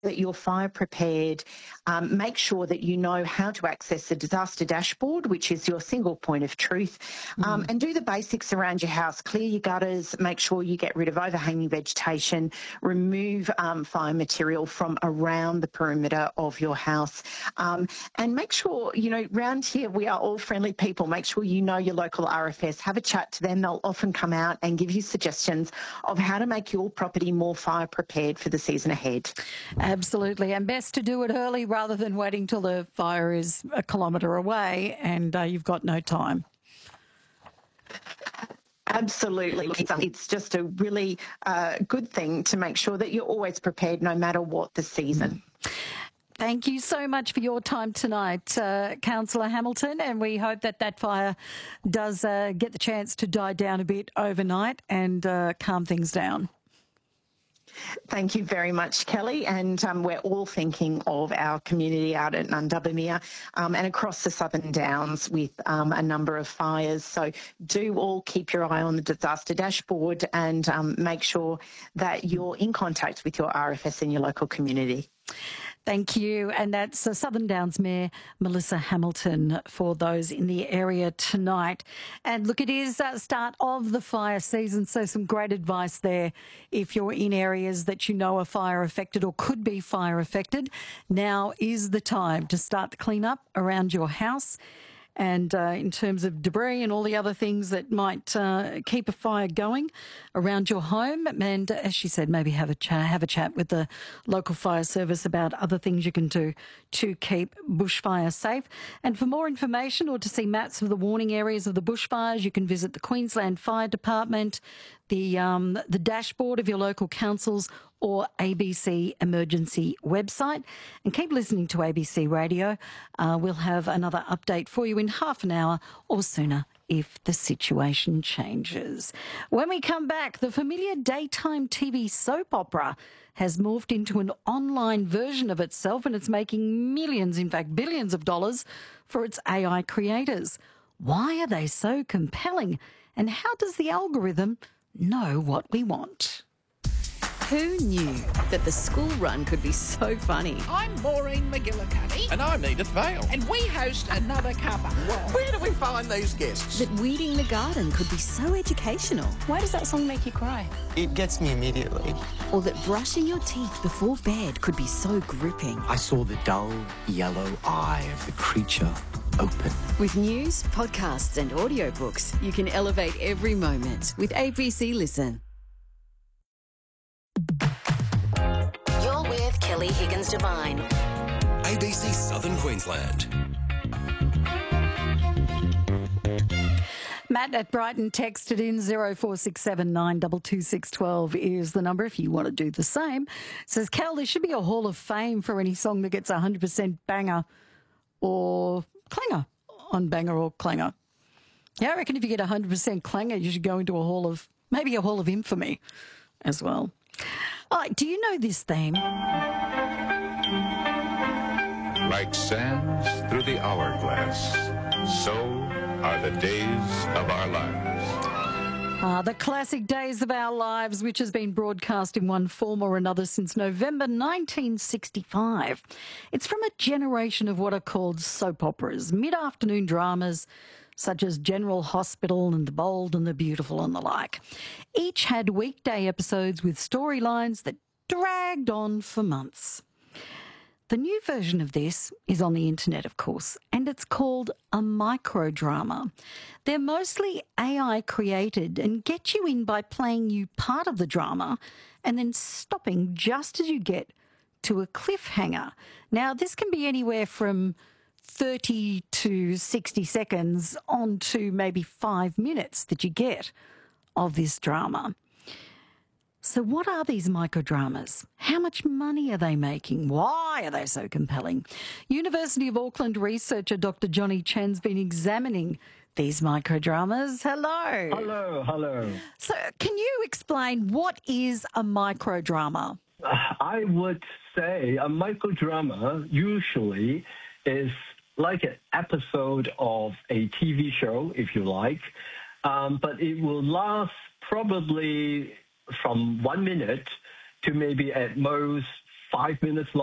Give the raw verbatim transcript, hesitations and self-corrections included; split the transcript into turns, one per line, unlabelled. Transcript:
that you're fire prepared, um, make sure that you know how to access the disaster dashboard, which is your single point of truth, um, mm. and do the basics around your house. Clear your gutters, make sure you get rid of overhanging vegetation, remove um, fire material from around the perimeter of your house, um, and make sure, you know, round here we are all friendly people. Make sure you know your local R F S, have a chat to them. They'll often come out and give you suggestions of how to make your property more fire prepared for the season ahead.
Absolutely, and best to do it early rather than waiting till the fire is a kilometre away and uh, you've got no time.
Absolutely. It's just a really uh, good thing to make sure that you're always prepared no matter what the season.
Thank you so much for your time tonight, uh, Councillor Hamilton, and we hope that that fire does uh, get the chance to die down a bit overnight and uh, calm things down.
Thank you very much, Kelly. And um, we're all thinking of our community out at Nundubbermere um, and across the Southern Downs with um, a number of fires. So do all keep your eye on the disaster dashboard and um, make sure that you're in contact with your R F S in your local community.
Thank you. And that's uh, Southern Downs Mayor Melissa Hamilton for those in the area tonight. And look, it is the start of the fire season, so some great advice there if you're in areas that you know are fire affected or could be fire affected. Now is the time to start the clean-up around your house. And uh, in terms of debris and all the other things that might uh, keep a fire going around your home, and uh, as she said, maybe have a chat, have a chat with the local fire service about other things you can do to keep bushfire safe. And for more information or to see maps of the warning areas of the bushfires, you can visit the Queensland Fire Department, the um, the dashboard of your local councils, or A B C Emergency website. And keep listening to A B C Radio. Uh, we'll have another update for you in half an hour or sooner if the situation changes. When we come back, the familiar daytime T V soap opera has morphed into an online version of itself, and it's making millions, in fact billions of dollars for its A I creators. Why are they so compelling? And how does the algorithm know what we want?
Who knew that the school run could be so funny?
I'm Maureen McGillicuddy.
And I'm Edith Vale.
And we host Another Cuppa.
Where do we find these guests?
That weeding the garden could be so educational.
Why does that song make you cry?
It gets me immediately.
Or that brushing your teeth before bed could be so gripping.
I saw the dull yellow eye of the creature open.
With news, podcasts and audiobooks, you can elevate every moment with A B C Listen.
You're with Kelly Higgins Devine.
A B C Southern Queensland.
Matt at Brighton texted in zero four six seven nine two two six one two is the number if you want to do the same. Says, Cal, there should be a hall of fame for any song that gets one hundred percent banger or clanger on banger or clanger. Yeah, I reckon if you get one hundred percent clanger, you should go into a hall of, maybe a hall of infamy as well. All right, do you know this theme?
Like sands through the hourglass, so are the days of our lives.
Ah, the classic Days of Our Lives, which has been broadcast in one form or another since November nineteen sixty-five. It's from a generation of what are called soap operas, mid-afternoon dramas, such as General Hospital and The Bold and the Beautiful and the like. Each had weekday episodes with storylines that dragged on for months. The new version of this is on the internet, of course, and it's called a microdrama. They're mostly A I created and get you in by playing you part of the drama and then stopping just as you get to a cliffhanger. Now, this can be anywhere from thirty to sixty seconds on to maybe five minutes that you get of this drama. So what are these microdramas? How much money are they making? Why are they so compelling? University of Auckland researcher Doctor Johnny Chen's been examining these microdramas. Hello.
Hello, hello.
So can you explain what is a microdrama?
Uh, I would say a microdrama usually is like an episode of a T V show, if you like, um, but it will last probably from one minute to maybe at most five minutes long.